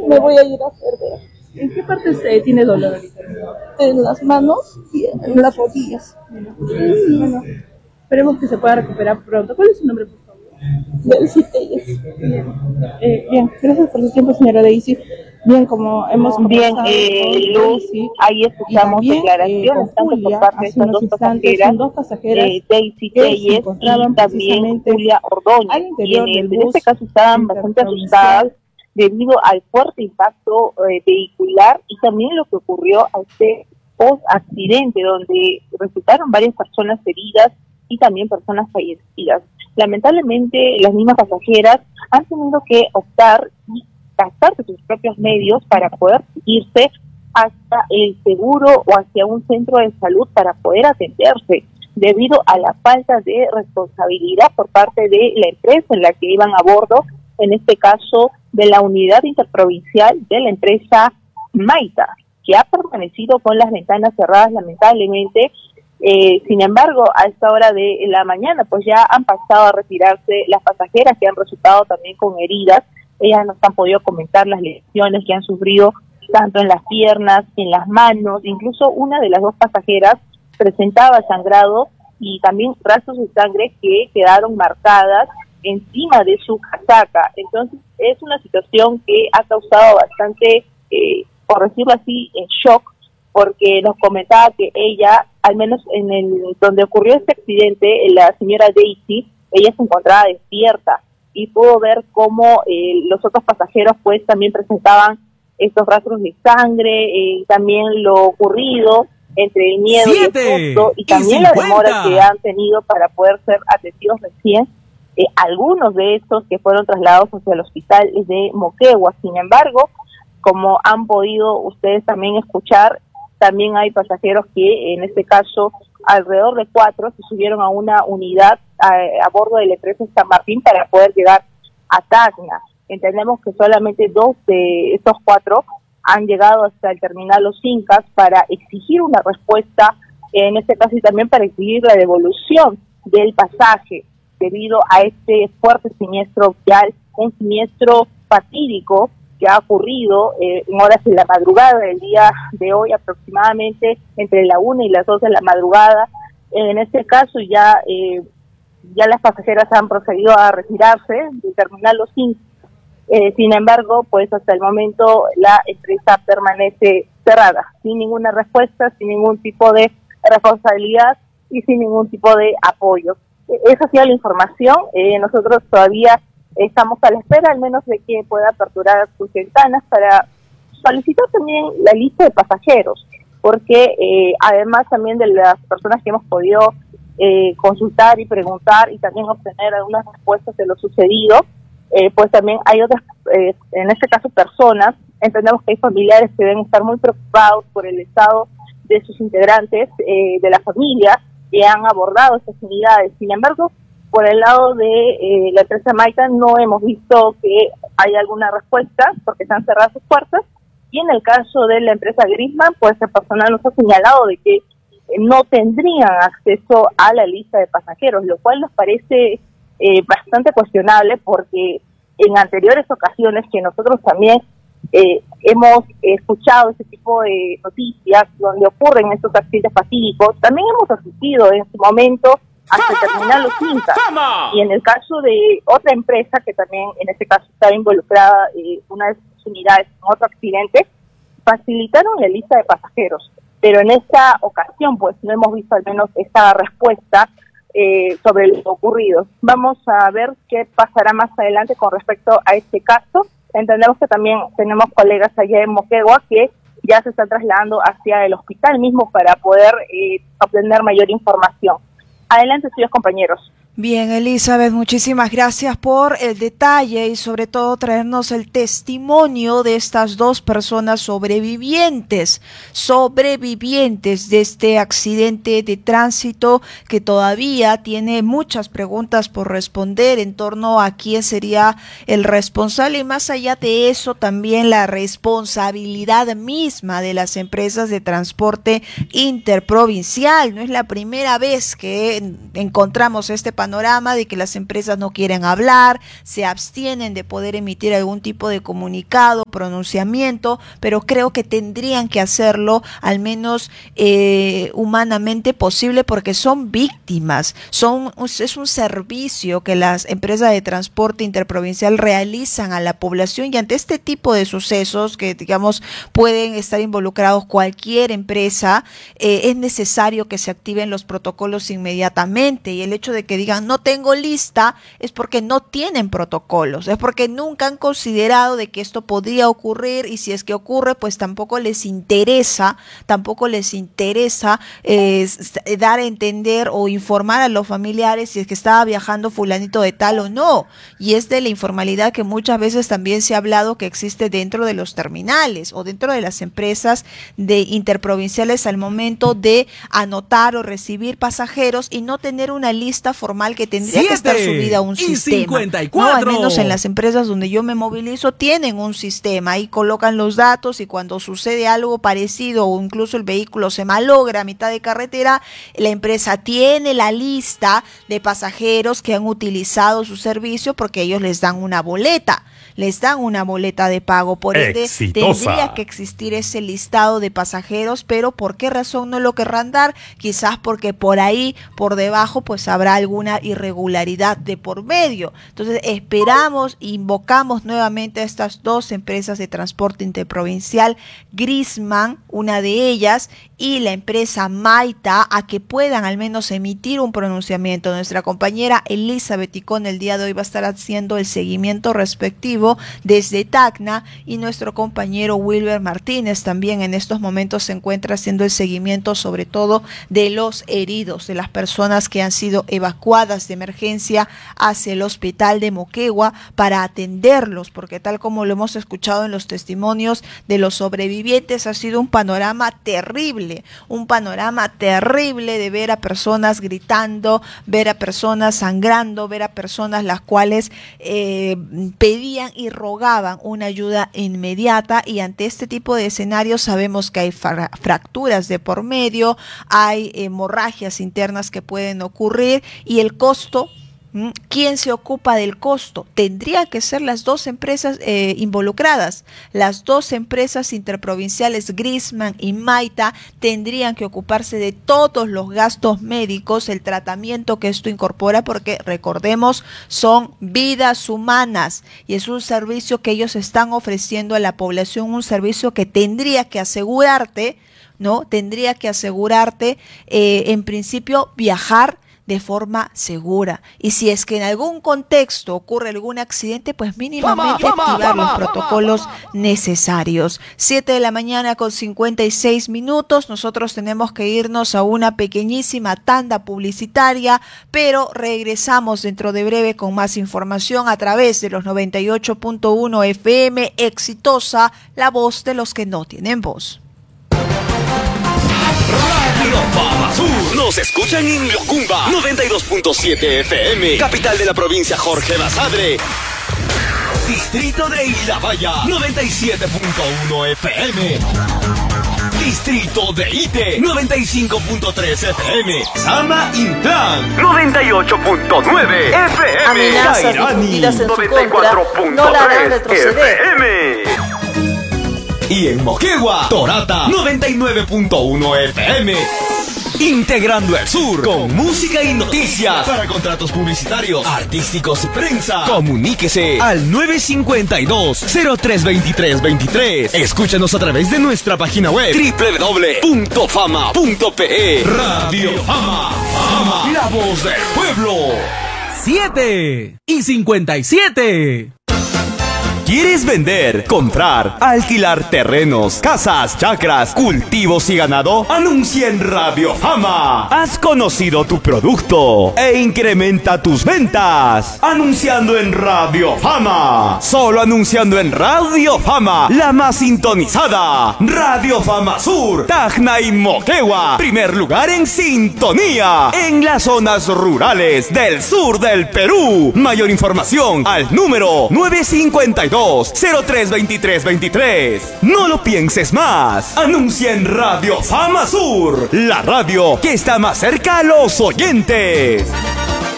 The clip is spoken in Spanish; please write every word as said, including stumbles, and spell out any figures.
Me voy a ir a hacer ver. ¿En qué parte se tiene dolor ahorita? En las manos y en las rodillas. Bueno, esperemos que se pueda recuperar pronto. ¿Cuál es su nombre, por favor? Daisy Telles. Bien. Eh, bien, gracias por su tiempo, señora Daisy. Bien, como hemos Bien, conversado eh, con Luz, Daisy, ahí y escuchamos también eh, con declaraciones tanto por Julia, parte de hace estas unos dos instantes, pasajeras, son dos pasajeras eh, Daisy que se Telles y encontraban también precisamente Julia Ordóñez, al interior quienes del en este bus caso estaban bastante asustadas interprovincial debido al fuerte impacto eh, vehicular y también lo que ocurrió a este post-accidente, donde resultaron varias personas heridas y también personas fallecidas. Lamentablemente, las mismas pasajeras han tenido que optar y gastar de sus propios medios para poder irse hasta el seguro o hacia un centro de salud para poder atenderse, debido a la falta de responsabilidad por parte de la empresa en la que iban a bordo, en este caso de la unidad interprovincial de la empresa Maita, que ha permanecido con las ventanas cerradas lamentablemente. Eh, sin embargo, a esta hora de la mañana, pues ya han pasado a retirarse las pasajeras que han resultado también con heridas. Ellas nos han podido comentar las lesiones que han sufrido tanto en las piernas, en las manos, incluso una de las dos pasajeras presentaba sangrado y también rastros de sangre que quedaron marcadas encima de su casaca. Entonces es una situación que ha causado bastante, eh, por decirlo así, en shock, porque nos comentaba que ella, al menos en el donde ocurrió este accidente, la señora Daisy, ella se encontraba despierta y pudo ver cómo eh, los otros pasajeros pues también presentaban estos rastros de sangre, eh, también lo ocurrido entre el miedo Siete, y el susto, y también y la demora que han tenido para poder ser atendidos recién, eh, algunos de estos que fueron trasladados hacia el hospital de Moquegua. Sin embargo, como han podido ustedes también escuchar, también hay pasajeros que, en este caso, alrededor de cuatro se subieron a una unidad a, a bordo de la empresa San Martín para poder llegar a Tacna. Entendemos que solamente dos de estos cuatro han llegado hasta el terminal Los Incas para exigir una respuesta, en este caso, y también para exigir la devolución del pasaje debido a este fuerte siniestro vial, un siniestro fatídico que ha ocurrido eh, en horas de la madrugada del día de hoy, aproximadamente entre la una y las dos de la madrugada. En este caso ya eh, ya las pasajeras han procedido a retirarse del terminal Los Incas. Eh, sin embargo, pues hasta el momento la empresa permanece cerrada, sin ninguna respuesta, sin ningún tipo de responsabilidad y sin ningún tipo de apoyo. Eh, esa ha sido la información. Eh, nosotros todavía estamos a la espera, al menos de que pueda aperturar sus ventanas para solicitar también la lista de pasajeros, porque eh, además también de las personas que hemos podido eh, consultar y preguntar y también obtener algunas respuestas de lo sucedido, eh, pues también hay otras, eh, en este caso personas, entendemos que hay familiares que deben estar muy preocupados por el estado de sus integrantes eh, de la familia que han abordado estas unidades. Sin embargo, por el lado de eh, la empresa Maita no hemos visto que haya alguna respuesta porque están cerradas sus puertas, y en el caso de la empresa Grisman, pues el personal nos ha señalado de que eh, no tendrían acceso a la lista de pasajeros, lo cual nos parece eh, bastante cuestionable, porque en anteriores ocasiones que nosotros también eh, hemos escuchado este tipo de noticias donde ocurren estos accidentes fatídicos, también hemos asistido en su momento hasta terminar Los Incas. Y en el caso de otra empresa que también en este caso estaba involucrada, eh, una de sus unidades en otro accidente, facilitaron la lista de pasajeros, pero en esta ocasión pues no hemos visto al menos esta respuesta eh, sobre lo ocurrido. Vamos a ver qué pasará más adelante con respecto a este caso. Entendemos que también tenemos colegas allá en Moquegua que ya se están trasladando hacia el hospital mismo para poder eh, obtener mayor información. Adelante, señores compañeros. Bien, Elizabeth, muchísimas gracias por el detalle y sobre todo traernos el testimonio de estas dos personas sobrevivientes, sobrevivientes de este accidente de tránsito que todavía tiene muchas preguntas por responder en torno a quién sería el responsable, y más allá de eso también la responsabilidad misma de las empresas de transporte interprovincial. No es la primera vez que encontramos este panorama panorama de que las empresas no quieren hablar, se abstienen de poder emitir algún tipo de comunicado pronunciamiento, pero creo que tendrían que hacerlo al menos eh, humanamente posible, porque son víctimas, son, es un servicio que las empresas de transporte interprovincial realizan a la población, y ante este tipo de sucesos que, digamos, pueden estar involucrados cualquier empresa, eh, es necesario que se activen los protocolos inmediatamente, y el hecho de que digan no tengo lista es porque no tienen protocolos, es porque nunca han considerado de que esto podría ocurrir, y si es que ocurre pues tampoco les interesa, tampoco les interesa eh, dar a entender o informar a los familiares si es que estaba viajando fulanito de tal o no, y es de la informalidad que muchas veces también se ha hablado que existe dentro de los terminales o dentro de las empresas de interprovinciales al momento de anotar o recibir pasajeros y no tener una lista formal que tendría que estar subida a un sistema. cincuenta y cuatro. No, al menos en las empresas donde yo me movilizo tienen un sistema, ahí colocan los datos, y cuando sucede algo parecido o incluso el vehículo se malogra a mitad de carretera, la empresa tiene la lista de pasajeros que han utilizado su servicio, porque ellos les dan una boleta. Les dan una boleta de pago, por ende Exitosa. tendría que existir ese listado de pasajeros, pero ¿por qué razón no lo querrán dar? Quizás porque por ahí, por debajo, pues habrá alguna irregularidad de por medio. Entonces esperamos, invocamos nuevamente a estas dos empresas de transporte interprovincial, Grisman, una de ellas, y la empresa Maita, a que puedan al menos emitir un pronunciamiento. Nuestra compañera Elizabeth Icón el día de hoy va a estar haciendo el seguimiento respectivo desde Tacna, y nuestro compañero Wilber Martínez también en estos momentos se encuentra haciendo el seguimiento sobre todo de los heridos, de las personas que han sido evacuadas de emergencia hacia el hospital de Moquegua para atenderlos, porque tal como lo hemos escuchado en los testimonios de los sobrevivientes, ha sido un panorama terrible, un panorama terrible de ver a personas gritando, ver a personas sangrando, ver a personas las cuales eh, pedían y rogaban una ayuda inmediata, y ante este tipo de escenarios sabemos que hay fra- fracturas de por medio, hay hemorragias internas que pueden ocurrir, y el costo, ¿quién se ocupa del costo? Tendría que ser las dos empresas eh, involucradas, las dos empresas interprovinciales Grisman y Maita tendrían que ocuparse de todos los gastos médicos, el tratamiento que esto incorpora, porque recordemos, son vidas humanas y es un servicio que ellos están ofreciendo a la población, un servicio que tendría que asegurarte, ¿no? Tendría que asegurarte, eh, en principio, viajar de forma segura, y si es que en algún contexto ocurre algún accidente, pues mínimamente ¡Fama, fama, activar fama, los fama, protocolos fama. necesarios. Siete de la mañana con cincuenta y seis minutos, nosotros tenemos que irnos a una pequeñísima tanda publicitaria, pero regresamos dentro de breve con más información a través de los noventa y ocho punto uno F M, Exitosa, la voz de los que no tienen voz. Radio Fama Sur. Nos escuchan en Yocumba, noventa y dos punto siete F M. Capital de la provincia Jorge Basadre. Distrito de Ilabaya, noventa y siete punto uno F M. Distrito de Ite, noventa y cinco punto tres F M. Sama Intran, noventa y ocho punto nueve F M. Amenazas Cairani, difundidas en su noventa y cuatro punto tres contra no la harán retroceder. F M. Y en Moquegua, Torata, noventa y nueve punto uno F M. Integrando el sur con música y noticias. Para contratos publicitarios, artísticos y prensa, comuníquese al nueve cinco dos, cero tres dos tres dos tres. Escúchanos a través de nuestra página web doble u doble u doble u punto fama punto pe. Radio Fama, Fama, la voz del pueblo. siete y cincuenta y siete. ¿Quieres vender, comprar, alquilar terrenos, casas, chacras, cultivos y ganado? Anuncia en Radio Fama. Has conocido tu producto e incrementa tus ventas. Anunciando en Radio Fama. Solo anunciando en Radio Fama, la más sintonizada. Radio Fama Sur, Tacna y Moquegua. Primer lugar en sintonía en las zonas rurales del sur del Perú. Mayor información al número nueve cinco dos, cero tres dos tres dos tres. No lo pienses más. Anuncia en Radio Fama Sur, la radio que está más cerca a los oyentes.